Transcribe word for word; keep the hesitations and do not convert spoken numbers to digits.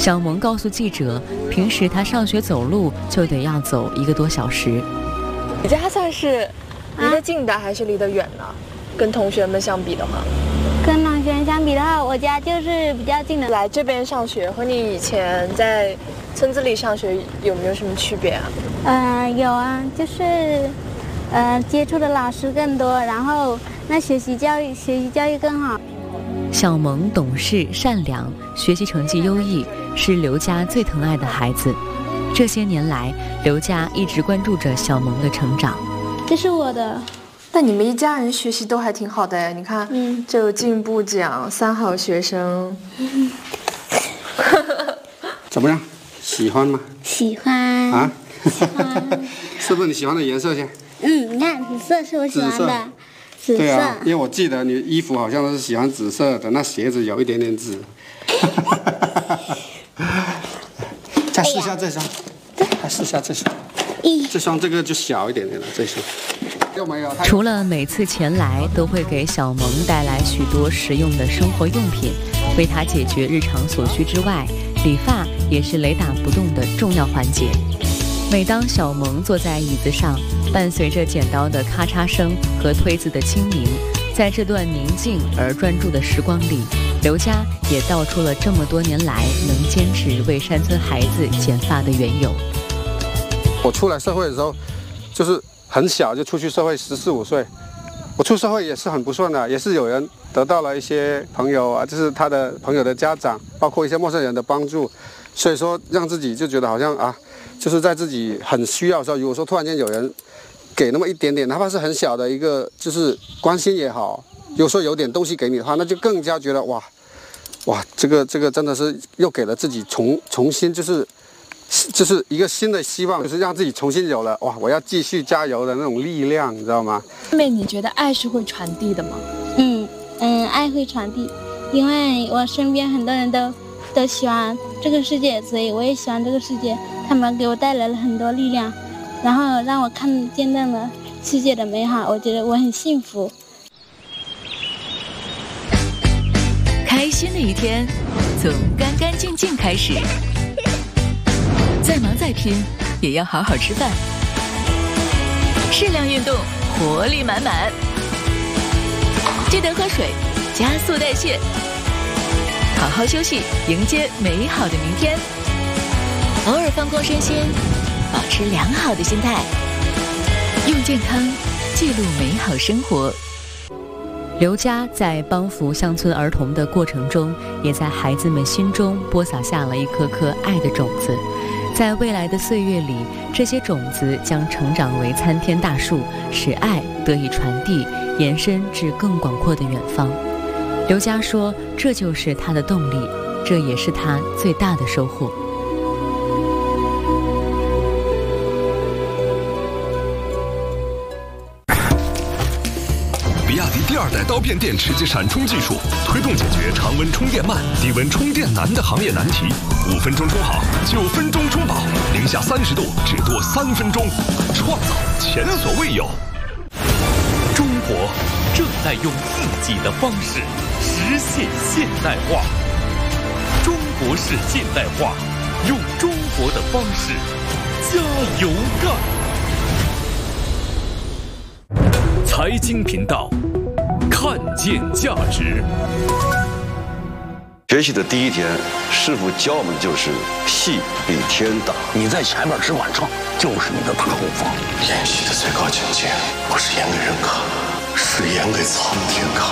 小萌告诉记者，平时他上学走路就得要走一个多小时。 你家算是离得近的还是离得远呢？跟同学们相比的话， 跟同学相比的话，我家就是比较近的。 来这边上学和你以前在村子里上学有没有什么区别啊？ 嗯、呃，有啊，就是，呃，接触的老师更多，然后那学习教育学习教育更好。 小萌懂事善良，学习成绩优异，是刘家最疼爱的孩子。这些年来，刘家一直关注着小萌的成长。 这是我的。 那你们一家人学习都还挺好的哎，你看， 嗯， 这有进步奖，三好学生。 嗯、 怎么样？喜欢吗？ 喜欢啊？ 喜欢。 是不是你喜欢的颜色先？ 嗯，你看紫色是我喜欢的。紫色。 对啊，因为我记得你衣服好像都是喜欢紫色的，那鞋子有一点点紫。再试一下这双，再试一下这双。这双这个就小一点点了，这双。有没有？ 除了每次前来都会给小萌带来许多实用的生活用品，为她解决日常所需之外，理发也是雷打不动的重要环节。每当小萌坐在椅子上，伴随着剪刀的咔嚓声和推子的轻鸣，在这段宁静而专注的时光里，刘家也道出了这么多年来能坚持为山村孩子剪发的缘由。 我出来社会的时候，就是很小就出去社会，十四五岁，我出社会也是很不顺的，也是有人得到了一些朋友啊，就是他的朋友的家长，包括一些陌生人的帮助，所以说让自己就觉得好像啊，就是在自己很需要的时候，如果说突然间有人给那么一点点，哪怕是很小的一个就是关心也好，有时候有点东西给你的话，那就更加觉得哇哇，这个这个真的是又给了自己重重新就是。就是一个新的希望，就是让自己重新有了哇，我要继续加油的那种力量，你知道吗？ 妹妹，你觉得爱是会传递的吗？ 嗯嗯，爱会传递，因为我身边很多人都都喜欢这个世界，所以我也喜欢这个世界。他们给我带来了很多力量，然后让我看见到了世界的美好，我觉得我很幸福。 开心的一天从干干净净开始。再忙再拼，也要好好吃饭。适量运动，活力满满。记得喝水，加速代谢。好好休息，迎接美好的明天。偶尔放空身心，保持良好的心态。用健康记录美好生活。 刘家在帮扶乡村儿童的过程中，也在孩子们心中播撒下了一颗颗爱的种子。在未来的岁月里，这些种子将成长为参天大树，使爱得以传递，延伸至更广阔的远方。刘家说，这就是他的动力，这也是他最大的收获。 比亚迪第二代刀片电池及闪充技术，推动解决常温充电慢、低温充电难的行业难题。五分钟充好，九分钟充饱，零下三十度只多三分钟，创造前所未有。 中国正在用自己的方式实现现代化。中国式现代化，用中国的方式加油干！财经频道，看见价值。 学习的第一天，师傅教我们就是戏比天大。 你在前面吃晚上，就是你的大后方。 演戏的最高境界，不是演给人看，是演给苍天看。